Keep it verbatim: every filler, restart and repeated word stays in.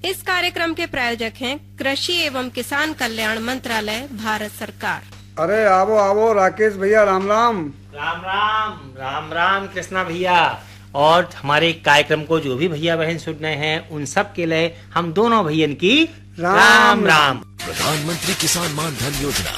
इस कार्यक्रम के प्रायोजक हैं कृषि एवं किसान कल्याण मंत्रालय, भारत सरकार। अरे आवो आवो राकेश भैया, राम राम। राम राम राम राम कृष्णा भैया। और हमारे कार्यक्रम को जो भी भैया बहन सुन रहे हैं उन सब के लिए हम दोनों भैयन की राम राम। प्रधानमंत्री किसान मान धन योजना